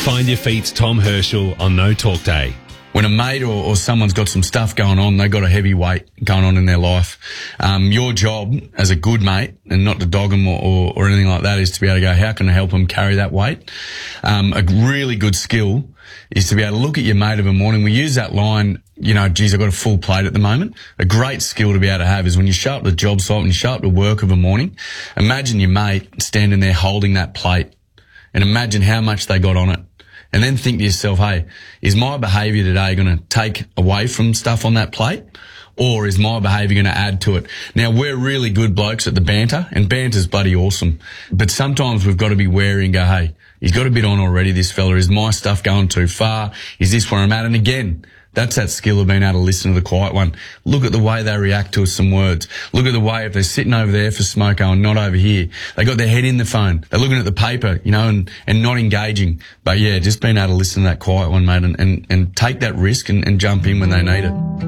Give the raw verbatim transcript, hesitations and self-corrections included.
Find Your Feet's Tom Herschel on No Talk Day. When a mate or, or someone's got some stuff going on, they've got a heavy weight going on in their life. Um, your job as a good mate, and not to dog them or, or, or anything like that, is to be able to go, how can I help them carry that weight? Um, a really good skill is to be able to look at your mate of a morning. We use that line, you know, geez, I've got a full plate at the moment. A great skill to be able to have is when you show up to the job site, when you show up to work of a morning, imagine your mate standing there holding that plate and imagine how much they got on it. And then think to yourself, hey, is my behaviour today going to take away from stuff on that plate? Or is my behaviour going to add to it? Now, we're really good blokes at the banter, and banter's bloody awesome. But sometimes we've got to be wary and go, hey, he's got a bit on already, this fella. Is my stuff going too far? Is this where I'm at? And again, that's that skill of being able to listen to the quiet one. Look at the way they react to some words. Look at the way if they're sitting over there for smoko and not over here. They got their head in the phone. They're looking at the paper, you know, and, and not engaging. But yeah, just being able to listen to that quiet one, mate, and, and, and take that risk and, and jump in when they need it.